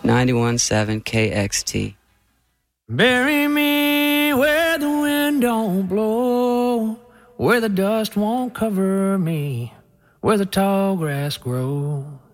91.7 KXT. Bury me where the wind don't blow, where the dust won't cover me, where the tall grass grows.